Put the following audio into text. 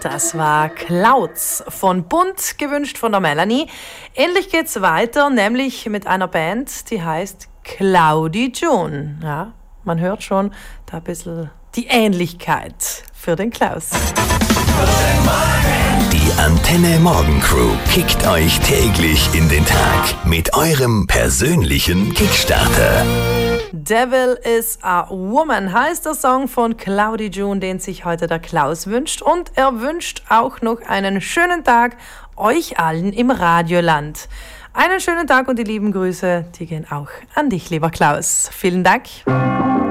Das war Clouds von Bunt, gewünscht von der Melanie. Ähnlich geht's weiter, nämlich mit einer Band, die heißt Cloudy June. Ja, man hört schon da ein bisschen die Ähnlichkeit für den Klaus. Die Antenne Morgen Crew kickt euch täglich in den Tag mit eurem persönlichen Kickstarter. Devil is a Woman heißt der Song von Cloudy June, den sich heute der Klaus wünscht. Und er wünscht auch noch einen schönen Tag euch allen im Radioland. Einen schönen Tag und die lieben Grüße, die gehen auch an dich, lieber Klaus. Vielen Dank.